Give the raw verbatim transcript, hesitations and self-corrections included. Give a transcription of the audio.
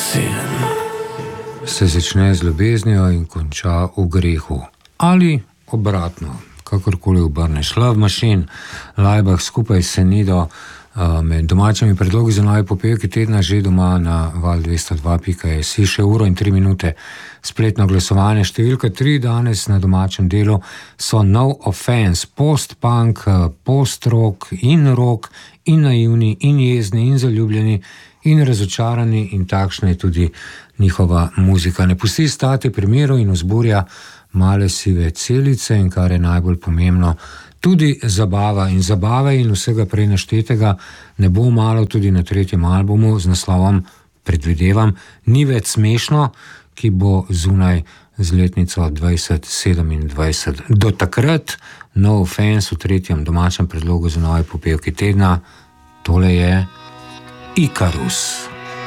Se začne z ljubeznijo in konča v grehu. Ali obratno, kakorkoli obrneš. Love Machine, Laibach skupaj s Senido, med domačimi predlogi za nove popevke tedna že doma na val dvesto dva pika si, še uro in tri minute spletno glasovanje. Številka tri danes na domačem delu so No Offense, post-punk, post-rock in rock in naivni in jezni in zaljubljeni in razočarani in takšna je tudi njihova muzika. Ne pusti stati pri miru in vzburja male sive celice in kar je najbolj pomembno, tudi zabava in zabave in vsega prej naštetega ne bo malo tudi na tretjem albumu z naslovom, predvidevam, Ni več smešno, ki bo zunaj z letnico dvajset sedemindvajset. Do takrat No Offense v tretjem domačem predlogu za nove popevke tedna. Tole je Ikarus.